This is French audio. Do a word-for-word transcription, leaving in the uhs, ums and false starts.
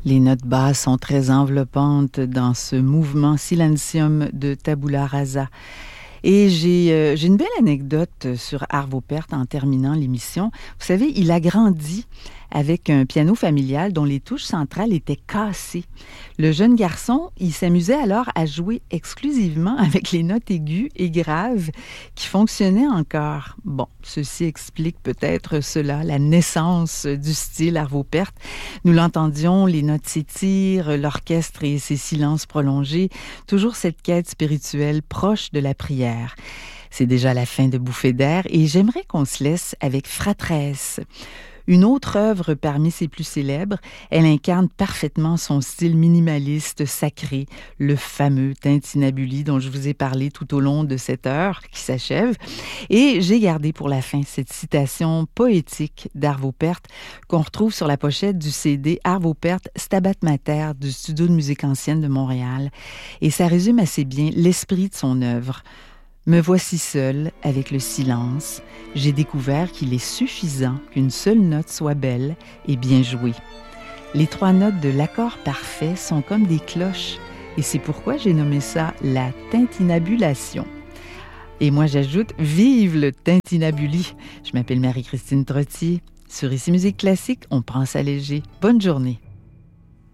Les notes basses sont très enveloppantes dans ce mouvement Silentium de Tabula Rasa. Et j'ai, euh, j'ai une belle anecdote sur Arvo Pärt en terminant l'émission. Vous savez, il a grandi avec un piano familial dont les touches centrales étaient cassées. Le jeune garçon, il s'amusait alors à jouer exclusivement avec les notes aiguës et graves qui fonctionnaient encore. Bon, ceci explique peut-être cela, la naissance du style Arvo Pärt. Nous l'entendions, les notes s'étirent, l'orchestre et ses silences prolongés, toujours cette quête spirituelle proche de la prière. C'est déjà la fin de Bouffées d'air et j'aimerais qu'on se laisse avec Fratresse. Une autre œuvre parmi ses plus célèbres, elle incarne parfaitement son style minimaliste sacré, le fameux Tintinnabuli dont je vous ai parlé tout au long de cette heure qui s'achève. Et j'ai gardé pour la fin cette citation poétique d'Arvo Pärt qu'on retrouve sur la pochette du C D Arvo Pärt Stabat Mater du Studio de musique ancienne de Montréal. Et ça résume assez bien l'esprit de son œuvre. Me voici seul avec le silence. J'ai découvert qu'il est suffisant qu'une seule note soit belle et bien jouée. Les trois notes de l'accord parfait sont comme des cloches et c'est pourquoi j'ai nommé ça la tintinnabulation. Et moi j'ajoute, vive le tintinnabuli! Je m'appelle Marie-Christine Trottier. Sur Ici Musique Classique, on prend ça léger. Bonne journée.